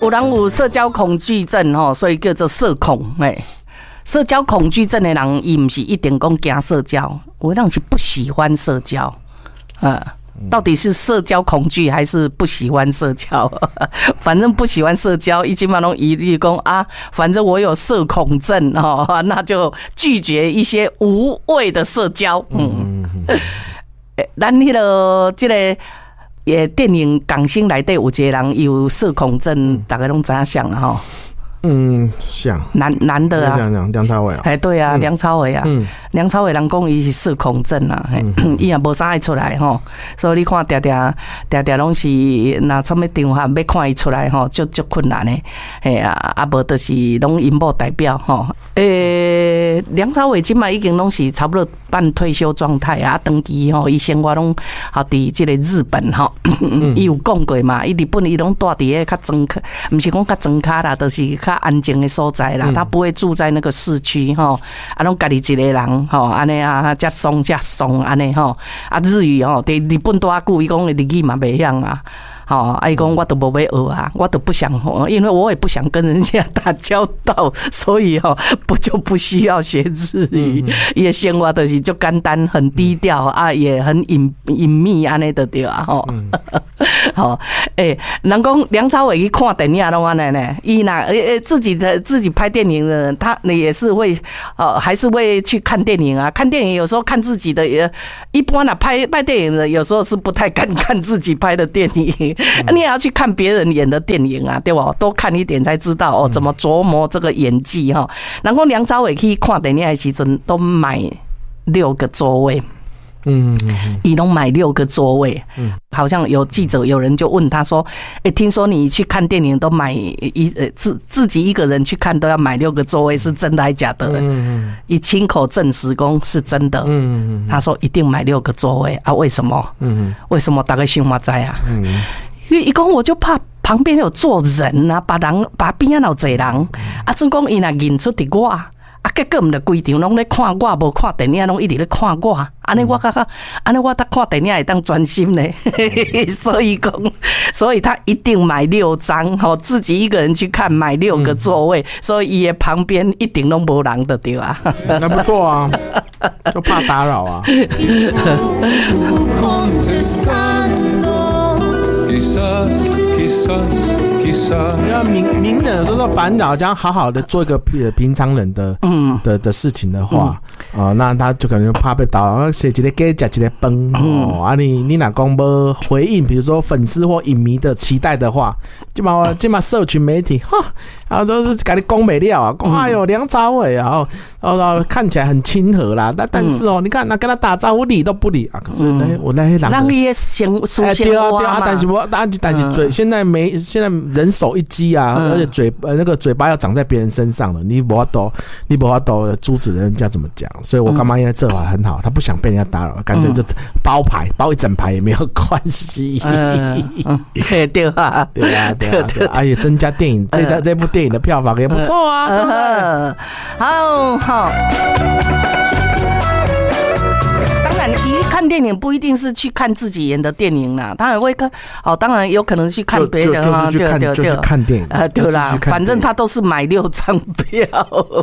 有人有社交恐惧症吼，所以叫做社恐社交恐惧症的人，伊不是一定讲惊社交，有的人是不喜欢社交，到底是社交恐惧还是不喜欢社交？反正不喜欢社交，一基本上一律讲啊，反正我有社恐症那就拒绝一些无谓的社交。咱迄个这个电影港星内底有一个人有社恐症，大家拢知影像啊像男的啊， 梁朝伟啊， 对啊，梁朝伟啊，梁朝伟人讲伊是社恐症啊，伊也无啥爱出来吼，所以你看常常拢是那什么场合要看伊出来吼，就困难的，啊无就是拢荧幕代表吼，梁朝伟今嘛已经拢是差不多半退休状态啊，长期吼，伊生活拢伫这个日本吼，伊有讲过嘛，伊日本伊拢住伫个较庄卡，不是讲较庄卡啦，就是较安静的所在啦，他不会住在那个市区吼，啊，拢家己一个人吼，安尼啊，遮爽安尼吼，啊，日语吼，伫日本多久，伊讲的日语嘛袂晓啊。伊讲我都无要学啊，我都不想，因为我也不想跟人家打交道，所以不需要学日语。伊的生活就是就简单，很低调啊，也很隐秘安尼就对啊吼。人讲梁朝伟去看电影拢安尼呢，伊那自己拍电影的人，他也是会还是会去看电影啊。看电影有时候看自己的，一般啊拍电影的有时候是不太敢看自己拍的电影。你也要去看别人演的电影啊，对吧？多看一点才知道怎么琢磨这个演技哈。然后梁朝伟去看电影的时阵都买6个座位，伊拢买6个座位，好像有记者有人就问他说：“听说你去看电影都买自己一个人去看都要买6个座位，是真的还是假的？”伊亲口证实讲是真的。他说一定买6个座位啊？为什么？为什么？大概想嘛知啊？因为伊讲我就怕旁边有坐人啊，把边仔有侪人啊，总讲伊若认出伫我。结果唔着规场拢咧看我，无看电影，拢一直咧看我。安尼我看电影会当专心咧，所以他一定买6张，自己一个人去看，买6个座位，所以伊的旁边一定拢无人的对啊。 那不错啊，就怕打扰啊。名人有时候烦恼，这样好好的做一个平常人的事情的话，那他就可能怕被打扰，写一个给吃一个饭你哪讲无回应，比如说粉丝或影迷的期待的话，就嘛社群媒体然后都是给你讲没了啊，哎呦梁朝伟啊，看起来很亲和啦，但是你看那跟他打招呼理都不理啊，可是我那些人让你先对啊，但是现在人手一机啊，而且那个嘴巴要长在别人身上了，你不要都阻止人家怎么讲，所以我干妈现在这法很好，他不想被人家打扰，干脆就包一整排也没有关系。 对啊， 也增加电影这部电影的票房也不错啊，对不对？ 好。你看电影不一定是去看自己演的电影啦，当然会看当然有可能去看别人啊， 就是看电影对啦，反正他都是买6张票，